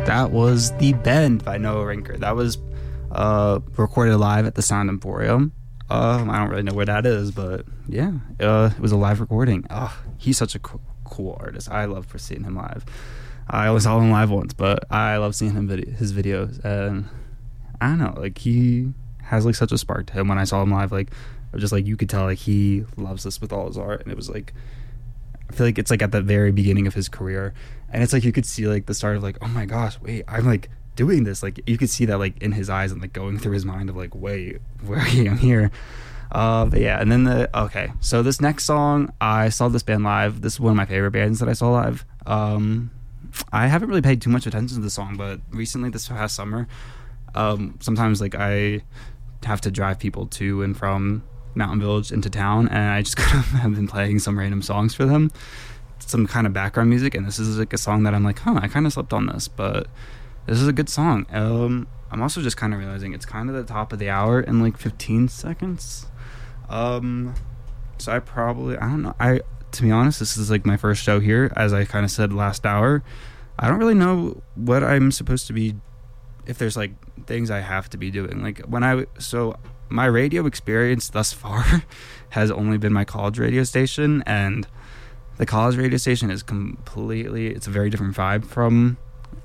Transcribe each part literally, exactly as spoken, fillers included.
That was The Bend by Noah Rinker. That was uh, recorded live at the Sound Emporium. Um, I don't really know where that is, but yeah, uh, it was a live recording. Oh, he's such a co- cool artist. I love seeing him live. I only saw him live once, but I love seeing him vid- his videos. And I don't know, like he has like such a spark to him. When I saw him live, like just like you could tell, like he loves this with all his art, and it was like I feel like it's like at the very beginning of his career, and it's like you could see like the start of like, oh my gosh, wait, I'm like doing this. Like you could see that like in his eyes and like going through his mind of like, wait, where I am here. Uh, but yeah, and then the okay, so this next song, I saw this band live. This is one of my favorite bands that I saw live. Um, I haven't really paid too much attention to the song, but recently this past summer, um, sometimes like I have to drive people to and from Mountain Village into town, and I just kind of have been playing some random songs for them, some kind of background music, and this is like a song that I'm like, huh, I kind of slept on this, but this is a good song. Um, I'm also just kind of realizing it's kind of the top of the hour in like fifteen seconds. Um, so I probably, I don't know, I, to be honest, this is like my first show here, as I kind of said last hour. I don't really know what I'm supposed to be, if there's like things I have to be doing. Like when I, so my radio experience thus far has only been my college radio station, and the college radio station is completely, it's a very different vibe from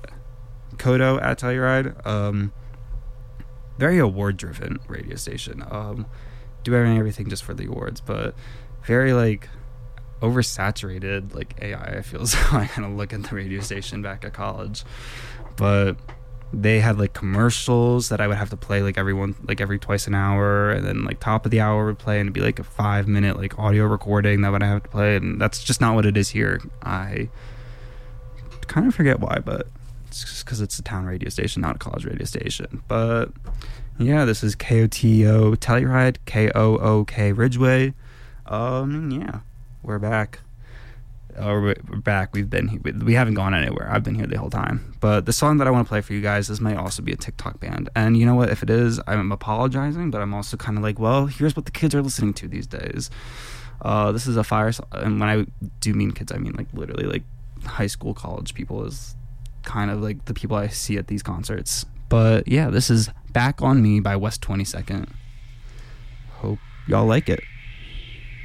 Kodo at Telluride. Um, very award driven radio station. Um, doing everything just for the awards, but very like oversaturated, like A I, I feel. So I kind of look at the radio station back at college, but they had like commercials that I would have to play like everyone like every twice an hour, and then like top of the hour would play, and it'd be like a five minute like audio recording that would have to play, and that's just not what it is here. I kind of forget why, but it's just because it's a town radio station, not a college radio station. But yeah, this is K O T O Telluride, K O O K Ridgeway. Um, yeah, we're back. Uh, we're back. We've been here. We haven't gone anywhere. I've been here the whole time. But the song that I want to play for you guys, this might also be a TikTok band. And you know what? If it is, I'm apologizing, but I'm also kind of like, well, here's what the kids are listening to these days. Uh, this is a fire song. And when I do mean kids, I mean like literally like high school, college people is kind of like the people I see at these concerts. But yeah, this is Back on Me by West twenty-second. Hope y'all like it.